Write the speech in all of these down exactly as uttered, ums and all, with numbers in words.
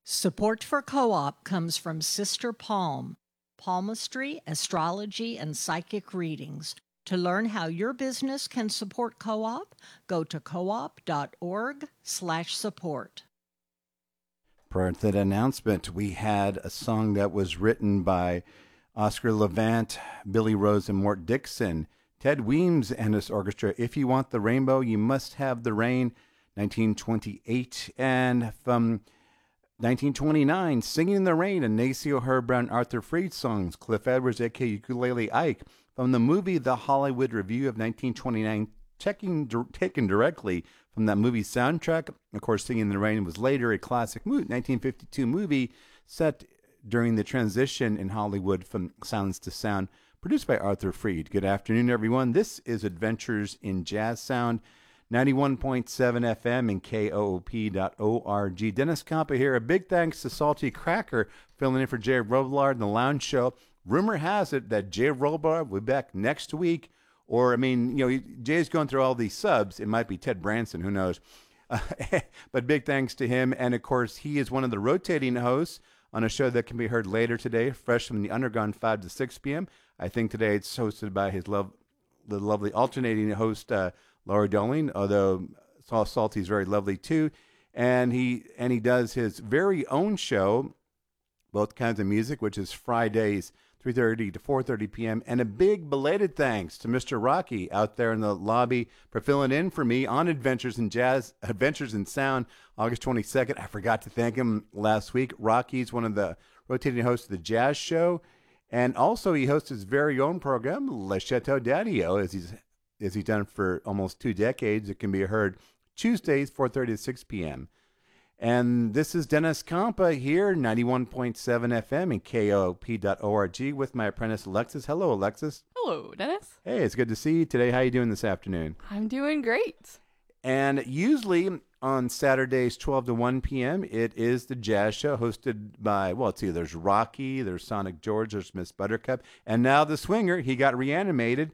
Support for Co-op comes from Sister Palm, palmistry, astrology, and psychic readings. To learn how your business can support Co-op, go to coop.org slash support. Prior to that announcement, we had a song that was written by Oscar Levant, Billy Rose, and Mort Dixon. Ted Weems and his orchestra, If You Want the Rainbow, You Must Have the Rain, nineteen twenty-eight. And from nineteen twenty-nine, Singing in the Rain, and Nacio Herb Brown, Arthur Freed songs, Cliff Edwards, a k a. Ukulele Ike, from the movie The Hollywood Review of nineteen twenty-nine, checking, taken directly from that movie soundtrack. Of course, Singing in the Rain was later a classic movie, nineteen fifty-two movie set during the transition in Hollywood from sounds to sound, produced by Arthur Freed. Good afternoon, everyone. This is Adventures in Jazz Sound, ninety-one point seven F M and K O O P dot org. Dennis Campa here. A big thanks to Salty Cracker filling in for Jay Robillard in the Lounge Show. Rumor has it that Jay Robillard will be back next week. Or, I mean, you know, Jay's going through all these subs. It might be Ted Branson. Who knows? Uh, but big thanks to him. And, of course, he is one of the rotating hosts on a show that can be heard later today, fresh from the Underground, five to six p.m. I think today it's hosted by his love, the lovely alternating host, uh, Laura Doling, although Saul Salty is very lovely too. And he and he does his very own show, Both Kinds of Music, which is Fridays, three thirty to four thirty p.m. And a big belated thanks to Mister Rocky out there in the lobby for filling in for me on Adventures in Jazz, Adventures in Sound, August twenty-second. I forgot to thank him last week. Rocky's one of the rotating hosts of the Jazz Show. And also he hosts his very own program, Le Chateau Daddy-O, as he's as he's done for almost two decades. It can be heard Tuesdays, four thirty to six p.m. And this is Dennis Campa here, ninety-one point seven F M and K O O P dot org with my apprentice, Alexis. Hello, Alexis. Hello, Dennis. Hey, it's good to see you today. How you doing this afternoon? I'm doing great. And usually on Saturdays, twelve to one p.m., it is the Jazz Show hosted by, well, let's see, there's Rocky, there's Sonic George, there's Miss Buttercup, and now the Swinger. He got reanimated.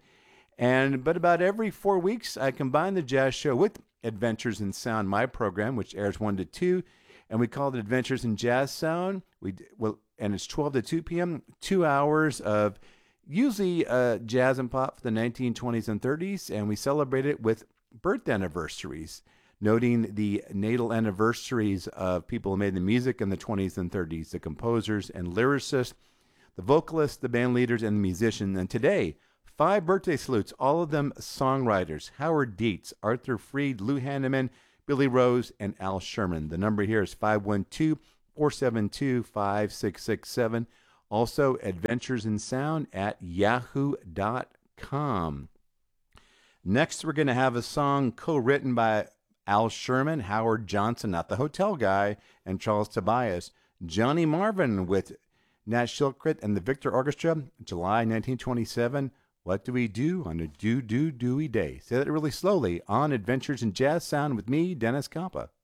And but about every four weeks, I combine the Jazz Show with Adventures in Sound, my program, which airs one to two, and we call it Adventures in Jazz Sound. We well, and it's twelve to two p.m. Two hours of usually uh, jazz and pop for the nineteen twenties and thirties, and we celebrate it with birth anniversaries, noting the natal anniversaries of people who made the music in the twenties and thirties, the composers and lyricists, the vocalists, the band leaders, and the musicians. And today, five birthday salutes, all of them songwriters: Howard Dietz, Arthur Freed, Lou Hanneman, Billy Rose, and Al Sherman. The number here is five one two, four seven two, five six six seven. Also, Adventures in Sound at yahoo dot com. Next, we're going to have a song co-written by Al Sherman, Howard Johnson, not the hotel guy, and Charles Tobias. Johnny Marvin with Nat Shilkret and the Victor Orchestra, July nineteen twenty-seven. What do we do on a do-do-do-y day? Say that really slowly on Adventures in Jazz Sound with me, Dennis Campa.